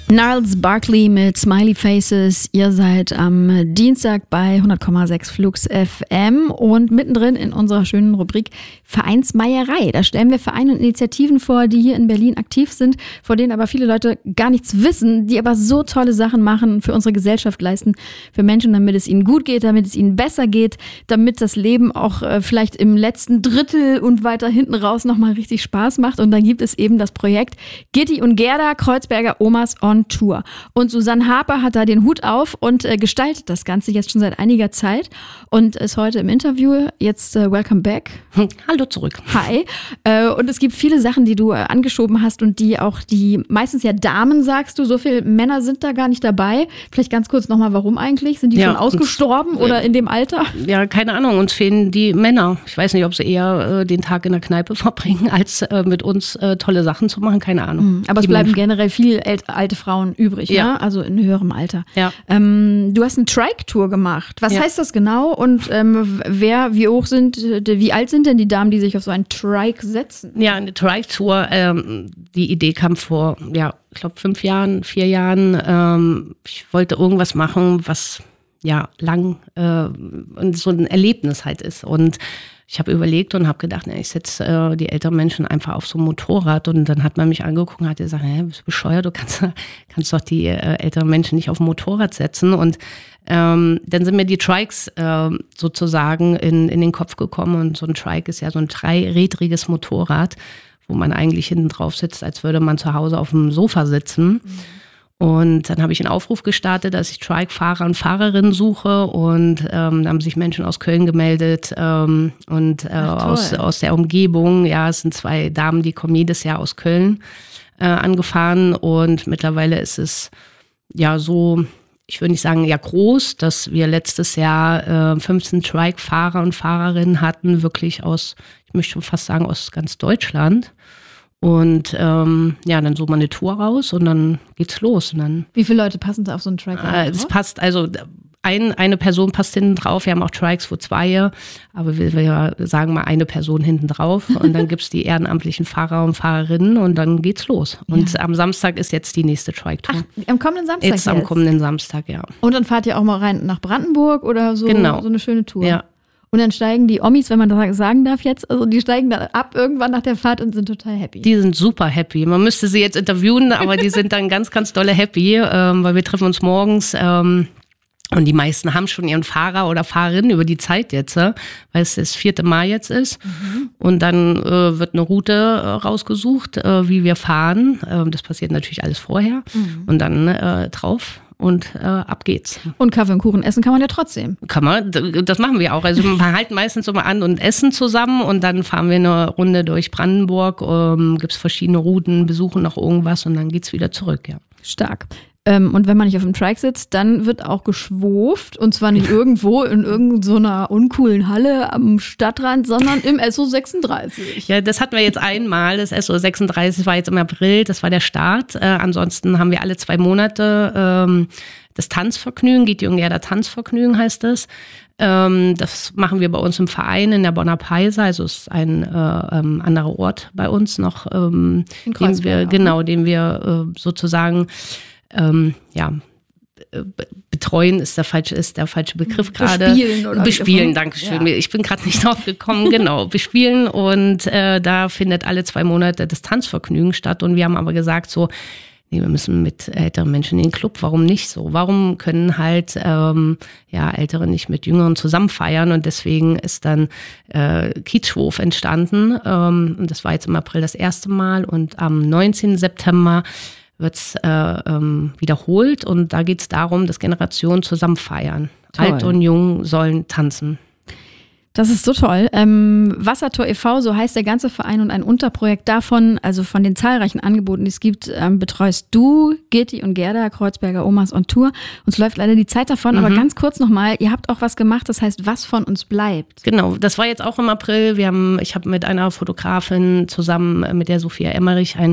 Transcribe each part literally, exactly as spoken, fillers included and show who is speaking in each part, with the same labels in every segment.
Speaker 1: Gnarls Barkley mit Smiley Faces. Ihr seid am Dienstag bei hundert Komma sechs Flux F M und mittendrin in unserer schönen Rubrik Vereinsmeierei. Da stellen wir Vereine und Initiativen vor, die hier in Berlin aktiv sind, vor denen aber viele Leute gar nichts wissen, die aber so tolle Sachen machen, für unsere Gesellschaft leisten, für Menschen, damit es ihnen gut geht, damit es ihnen besser geht, damit das Leben auch äh, vielleicht im letzten Drittel und weiter hinten raus nochmal richtig Spaß macht. Und dann gibt es eben das Projekt Gitti und Gerda, Kreuzberger Omas on Tour. Und Susanne Harper hat da den Hut auf und äh, gestaltet das Ganze jetzt schon seit einiger Zeit und ist heute im Interview. Jetzt äh, welcome back.
Speaker 2: Hallo zurück.
Speaker 1: Hi. Äh, und es gibt viele Sachen, die du äh, angeschoben hast und die auch die, meistens ja Damen, sagst du, so viele Männer sind da gar nicht dabei. Vielleicht ganz kurz nochmal, warum eigentlich? Sind die ja, schon ausgestorben uns, oder in dem Alter?
Speaker 2: Ja, keine Ahnung, uns fehlen die Männer. Ich weiß nicht, ob sie eher äh, den Tag in der Kneipe verbringen, als äh, mit uns äh, tolle Sachen zu machen, keine Ahnung.
Speaker 1: Mhm, aber es bleiben generell viele alte Frauen übrig, ja. Ne? Also in höherem Alter.
Speaker 2: Ja.
Speaker 1: Ähm, du hast eine Trike-Tour gemacht. Was ja. heißt das genau? Und ähm, wer, wie hoch sind, wie alt sind denn die Damen, die sich auf so einen Trike setzen?
Speaker 2: Ja, eine Trike-Tour, ähm, die Idee kam vor, ja, ich glaube fünf Jahren, vier Jahren. Ähm, ich wollte irgendwas machen, was ja lang äh, so ein Erlebnis halt ist. Und ich habe überlegt und habe gedacht, ne, ich setze äh, die älteren Menschen einfach auf so ein Motorrad. Und dann hat man mich angeguckt und hat gesagt, hä, bist du bescheuert, du kannst, kannst doch die äh, älteren Menschen nicht auf ein Motorrad setzen. Und ähm, dann sind mir die Trikes äh, sozusagen in, in den Kopf gekommen. Und so ein Trike ist ja so ein dreirädriges Motorrad, wo man eigentlich hinten drauf sitzt, als würde man zu Hause auf dem Sofa sitzen. Mhm. Und dann habe ich einen Aufruf gestartet, dass ich Trike-Fahrer und Fahrerinnen suche und ähm, da haben sich Menschen aus Köln gemeldet ähm, und äh, aus, aus der Umgebung. Ja, es sind zwei Damen, die kommen jedes Jahr aus Köln äh, angefahren und mittlerweile ist es ja so, ich würde nicht sagen ja groß, dass wir letztes Jahr äh, fünfzehn Trike-Fahrer und Fahrerinnen hatten, wirklich aus, ich möchte schon fast sagen, aus ganz Deutschland. Und ähm, ja, dann sucht man eine Tour raus und dann geht's los. Und dann,
Speaker 1: wie viele Leute passen da auf so einen Trike?
Speaker 2: Äh, es passt, also ein, eine Person passt hinten drauf. Wir haben auch Trikes, wo zwei, aber wir, wir sagen mal eine Person hinten drauf. Und dann gibt's die ehrenamtlichen Fahrer und Fahrerinnen und dann geht's los. Und ja. am Samstag ist jetzt die nächste Trike-Tour.
Speaker 1: Ach, am kommenden Samstag
Speaker 2: jetzt? Jetzt am kommenden Samstag, ja.
Speaker 1: Und dann fahrt ihr auch mal rein nach Brandenburg oder so?
Speaker 2: Genau.
Speaker 1: So eine schöne Tour?
Speaker 2: Ja.
Speaker 1: Und dann steigen die Omis, wenn man das sagen darf jetzt, also die steigen dann ab irgendwann nach der Fahrt und sind total happy.
Speaker 2: Die sind super happy. Man müsste sie jetzt interviewen, aber die sind dann ganz, ganz dolle happy, ähm, weil wir treffen uns morgens ähm, und die meisten haben schon ihren Fahrer oder Fahrerin über die Zeit jetzt, äh, weil es das vierte Mal jetzt ist. Mhm. Und dann äh, wird eine Route äh, rausgesucht, äh, wie wir fahren. Äh, das passiert natürlich alles vorher. Mhm. Und dann äh, drauf. Und äh, ab geht's.
Speaker 1: Und Kaffee und Kuchen essen kann man ja trotzdem.
Speaker 2: Kann man, das machen wir auch. Also wir halten meistens immer an und essen zusammen und dann fahren wir eine Runde durch Brandenburg, ähm, gibt es verschiedene Routen, besuchen noch irgendwas und dann geht's wieder zurück, ja.
Speaker 1: Stark. Ähm, und wenn man nicht auf dem Trike sitzt, dann wird auch geschwurft und zwar nicht irgendwo in irgendeiner uncoolen Halle am Stadtrand, sondern im S O sechsunddreißig.
Speaker 2: Ja, das hatten wir jetzt einmal. Das S O sechsunddreißig war jetzt im April, das war der Start. Äh, ansonsten haben wir alle zwei Monate ähm, das Tanzvergnügen, Gitti und Gerda Tanzvergnügen heißt es. Ähm, das machen wir bei uns im Verein in der Bonner Peiser, also es ist ein äh, ähm, anderer Ort bei uns noch, ähm, den wir, genau, den wir äh, sozusagen Ähm, ja, betreuen ist der falsche, ist der falsche Begriff gerade.
Speaker 1: Bespielen oder
Speaker 2: Bespielen, danke schön. Ja. Ich bin gerade nicht drauf gekommen, genau. Bespielen und äh, da findet alle zwei Monate das Tanzvergnügen statt und wir haben aber gesagt so, nee, wir müssen mit älteren Menschen in den Club, warum nicht so? Warum können halt ähm, ja, Ältere nicht mit Jüngeren zusammen feiern und deswegen ist dann äh, Kitschwurf entstanden ähm, und das war jetzt im April das erste Mal und am neunzehnten September wird's äh, ähm, wiederholt und da geht's darum, dass Generationen zusammen feiern.
Speaker 1: Toll.
Speaker 2: Alt und Jung sollen tanzen.
Speaker 1: Das ist so toll. Ähm, Wassertor e V, so heißt der ganze Verein und ein Unterprojekt davon, also von den zahlreichen Angeboten, die es gibt, ähm, betreust du, Gitti und Gerda, Kreuzberger Omas on Tour. Uns läuft leider die Zeit davon, mhm. aber ganz kurz nochmal, ihr habt auch was gemacht, das heißt, was von uns bleibt.
Speaker 2: Genau, das war jetzt auch im April. Wir haben, ich habe mit einer Fotografin zusammen, mit der Sophia Emmerich, ein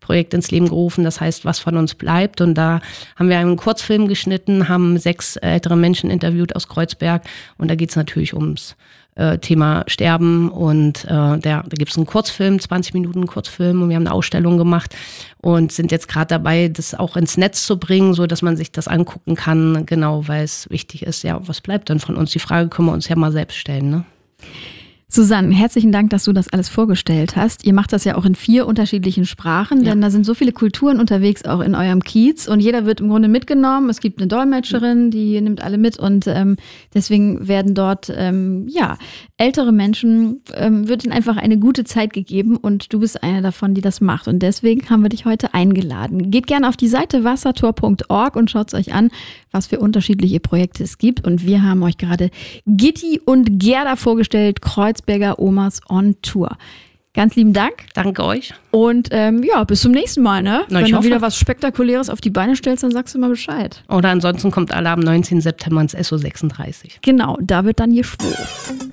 Speaker 2: Projekt ins Leben gerufen, das heißt, was von uns bleibt. Und da haben wir einen Kurzfilm geschnitten, haben sechs ältere Menschen interviewt aus Kreuzberg. Und da geht es natürlich ums äh, Thema Sterben. Und äh, der, da gibt es einen Kurzfilm, zwanzig Minuten Kurzfilm. Und wir haben eine Ausstellung gemacht und sind jetzt gerade dabei, das auch ins Netz zu bringen, so dass man sich das angucken kann, genau, weil es wichtig ist, ja, was bleibt denn von uns? Die Frage können wir uns ja mal selbst stellen, ne?
Speaker 1: Susanne, herzlichen Dank, dass du das alles vorgestellt hast. Ihr macht das ja auch in vier unterschiedlichen Sprachen, denn ja. da sind so viele Kulturen unterwegs, auch in eurem Kiez. Und jeder wird im Grunde mitgenommen. Es gibt eine Dolmetscherin, die nimmt alle mit. Und ähm, deswegen werden dort, ähm, ja, ältere Menschen, ähm, wird ihnen einfach eine gute Zeit gegeben. Und du bist eine davon, die das macht. Und deswegen haben wir dich heute eingeladen. Geht gerne auf die Seite wassertor punkt org und schaut es euch an, was für unterschiedliche Projekte es gibt. Und wir haben euch gerade Gitti und Gerda vorgestellt, Kreuzberger Omas on Tour. Ganz lieben Dank.
Speaker 2: Danke euch.
Speaker 1: Und ähm, ja, bis zum nächsten Mal. Ne?
Speaker 2: Na,
Speaker 1: Wenn du
Speaker 2: hoffe.
Speaker 1: wieder was Spektakuläres auf die Beine stellst, dann sagst du mal Bescheid.
Speaker 2: Oder ansonsten kommt alle am neunzehnten September ins S O sechsunddreißig.
Speaker 1: Genau, da wird dann geschworen.